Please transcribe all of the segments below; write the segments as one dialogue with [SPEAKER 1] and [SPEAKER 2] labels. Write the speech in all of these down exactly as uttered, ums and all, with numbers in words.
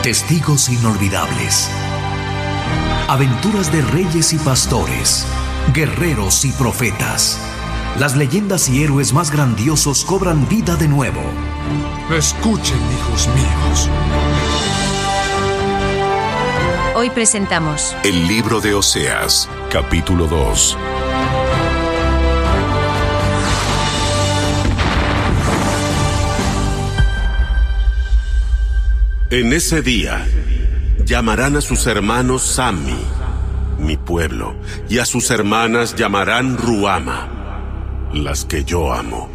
[SPEAKER 1] Testigos inolvidables. Aventuras de reyes y pastores, guerreros y profetas. Las leyendas y héroes más grandiosos cobran vida de nuevo.
[SPEAKER 2] Escuchen, hijos míos.
[SPEAKER 3] Hoy presentamos
[SPEAKER 4] El libro de Oseas, capítulo dos.
[SPEAKER 5] En ese día, llamarán a sus hermanos Sami, mi pueblo, y a sus hermanas llamarán Ruama, las que yo amo.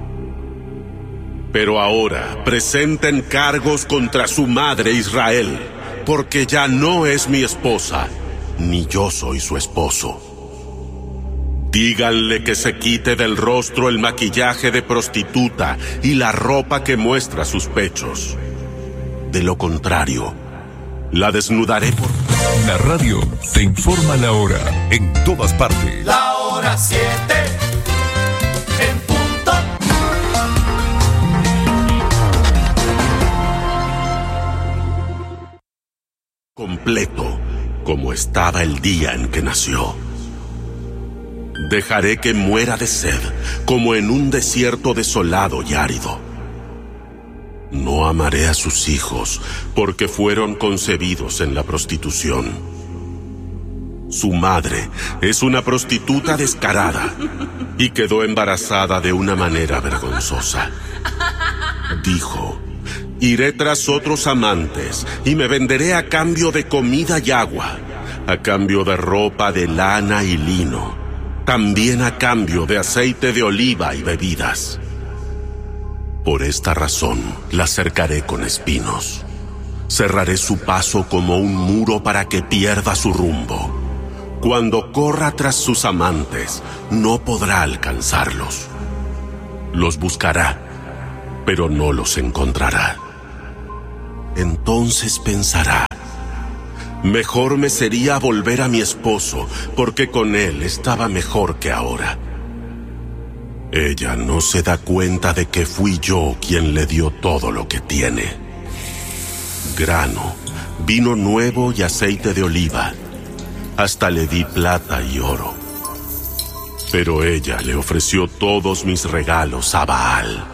[SPEAKER 5] Pero ahora presenten cargos contra su madre Israel, porque ya no es mi esposa, ni yo soy su esposo. Díganle que se quite del rostro el maquillaje de prostituta y la ropa que muestra sus pechos. De lo contrario, la desnudaré por...
[SPEAKER 4] La radio te informa la hora en todas partes.
[SPEAKER 6] La hora siete, en punto.
[SPEAKER 5] Completo, como estaba el día en que nació. Dejaré que muera de sed, como en un desierto desolado y árido. No amaré a sus hijos, porque fueron concebidos en la prostitución. Su madre es una prostituta descarada y quedó embarazada de una manera vergonzosa. Dijo: iré tras otros amantes y me venderé a cambio de comida y agua, a cambio de ropa de lana y lino, también a cambio de aceite de oliva y bebidas. Por esta razón la cercaré con espinos. Cerraré su paso como un muro para que pierda su rumbo. Cuando corra tras sus amantes, no podrá alcanzarlos. Los buscará, pero no los encontrará. Entonces pensará: mejor me sería volver a mi esposo, porque con él estaba mejor que ahora. Ella no se da cuenta de que fui yo quien le dio todo lo que tiene: grano, vino nuevo y aceite de oliva. Hasta le di plata y oro. Pero ella le ofreció todos mis regalos a Baal.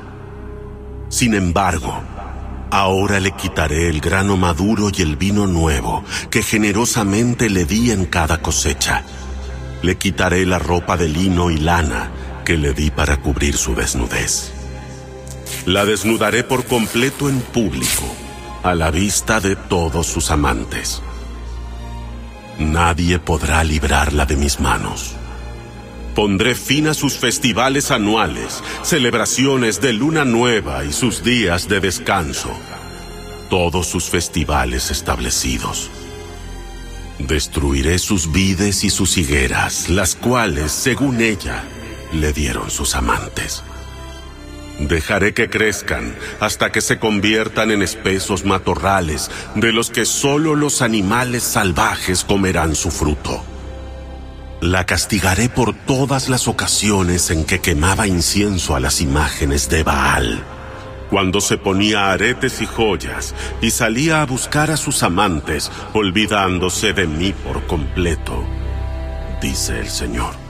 [SPEAKER 5] Sin embargo, ahora le quitaré el grano maduro y el vino nuevo que generosamente le di en cada cosecha. Le quitaré la ropa de lino y lana que le di para cubrir su desnudez. La desnudaré por completo en público, a la vista de todos sus amantes. Nadie podrá librarla de mis manos. Pondré fin a sus festivales anuales, celebraciones de luna nueva y sus días de descanso, todos sus festivales establecidos. Destruiré sus vides y sus higueras, las cuales, según ella, le dieron sus amantes. Dejaré que crezcan hasta que se conviertan en espesos matorrales de los que solo los animales salvajes comerán su fruto. La castigaré por todas las ocasiones en que quemaba incienso a las imágenes de Baal, cuando se ponía aretes y joyas y salía a buscar a sus amantes, olvidándose de mí por completo, dice el Señor.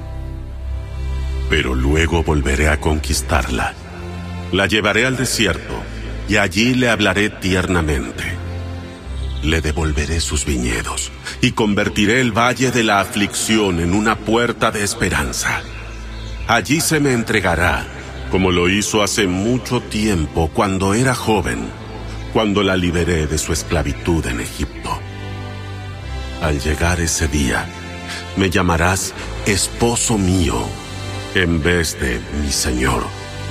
[SPEAKER 5] Pero luego volveré a conquistarla. La llevaré al desierto y allí le hablaré tiernamente. Le devolveré sus viñedos y convertiré el valle de la aflicción en una puerta de esperanza. Allí se me entregará, como lo hizo hace mucho tiempo cuando era joven, cuando la liberé de su esclavitud en Egipto. Al llegar ese día, me llamarás esposo mío, en vez de mi Señor.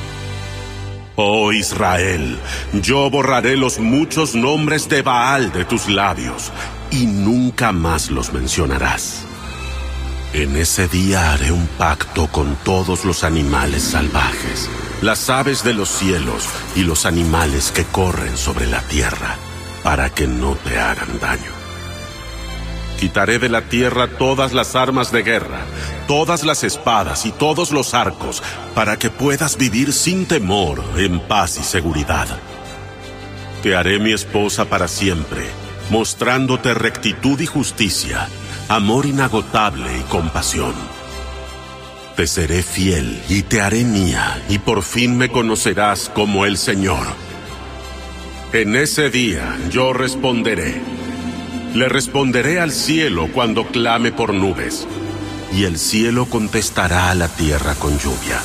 [SPEAKER 5] Oh Israel, yo borraré los muchos nombres de Baal de tus labios, y nunca más los mencionarás. En ese día haré un pacto con todos los animales salvajes, las aves de los cielos y los animales que corren sobre la tierra, para que no te hagan daño. Quitaré de la tierra todas las armas de guerra, todas las espadas y todos los arcos, para que puedas vivir sin temor, en paz y seguridad. Te haré mi esposa para siempre, mostrándote rectitud y justicia, amor inagotable y compasión. Te seré fiel y te haré mía, y por fin me conocerás como el Señor. En ese día yo responderé. Le responderé al cielo cuando clame por nubes, y el cielo contestará a la tierra con lluvia.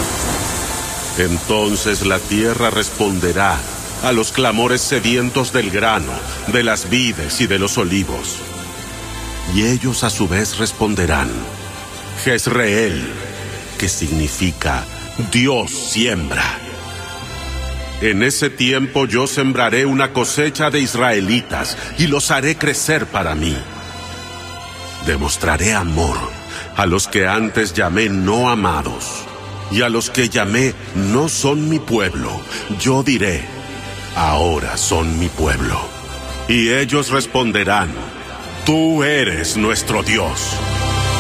[SPEAKER 5] Entonces la tierra responderá a los clamores sedientos del grano, de las vides y de los olivos. Y ellos a su vez responderán: Jezreel, que significa Dios siembra. En ese tiempo yo sembraré una cosecha de israelitas y los haré crecer para mí. Demostraré amor a los que antes llamé no amados, y a los que llamé no son mi pueblo. Yo diré: ahora son mi pueblo. Y ellos responderán: tú eres nuestro Dios.